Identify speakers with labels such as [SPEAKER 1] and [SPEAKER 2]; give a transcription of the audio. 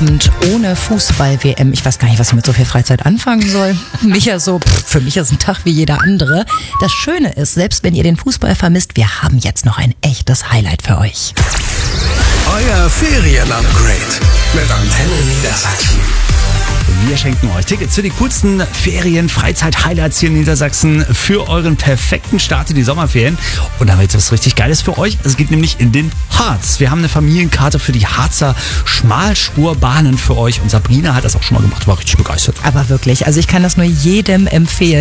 [SPEAKER 1] Abend ohne Fußball-WM. Ich weiß gar nicht, was ich mit so viel Freizeit anfangen soll. Für mich ist ein Tag wie jeder andere. Das Schöne ist, selbst wenn ihr den Fußball vermisst, wir haben jetzt noch ein echtes Highlight für euch.
[SPEAKER 2] Euer Ferien-Upgrade mit Antenne Niedersachsen.
[SPEAKER 3] Wir schenken euch Tickets für die coolsten Ferien-Freizeit-Highlights hier in Niedersachsen für euren perfekten Start in die Sommerferien. Und damit ist was richtig Geiles für euch. Es geht nämlich in den Harz. Wir haben eine Familienkarte für die Harzer Schmalspurbahnen für euch. Und Sabrina hat das auch schon mal gemacht, war richtig begeistert.
[SPEAKER 1] Aber wirklich, also ich kann das nur jedem empfehlen.